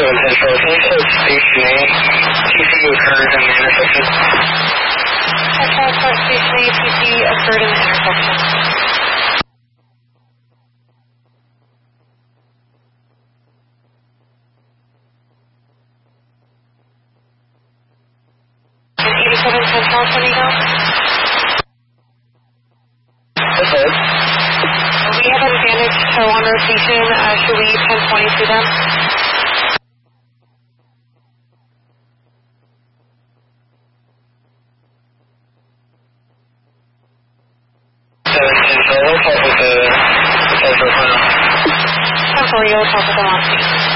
Central. Can you tell Station A, TC occurred in the intersection? Central Park Station A, TC occurred in the intersection. In 87 Central, Tornado? That's right. We have an advantage tow on rotation. Should we 1020 to them? Central, we'll talk with the Central now. Central, you'll talk with them on station.